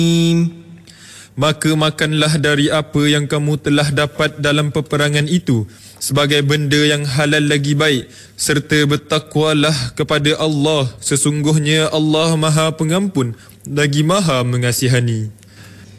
Maka makanlah dari apa yang kamu telah dapat dalam peperangan itu sebagai benda yang halal lagi baik, serta bertakwalah kepada Allah, sesungguhnya Allah Maha Pengampun lagi Maha Mengasihani.